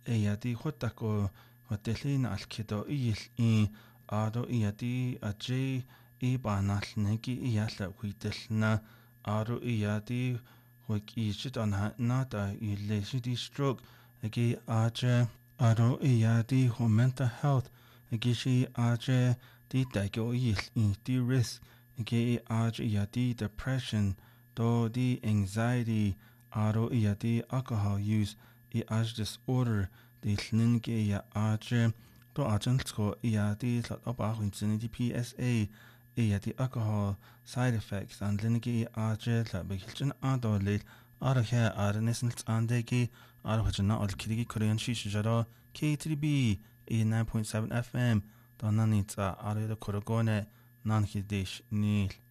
yadi hotako hotelin alkido il ado yadi aje banalnegi yalla huitelna ado yadi wikishit on nata ileshidi stroke agi aje ado yadi mental health agi aje di dago di risk agi aje yadi depression do di anxiety ado yadi alcohol use aj disorder di llninge ya aje do ajensko yadi lat abahwinsin di PSA yadi alcohol side effects and llninge aje la begilchen ado lil arhe arnesnils andegi arhajna alkidigi korean shishjara K3B 89.7 FM donanitsa arida korogone nanhidish nil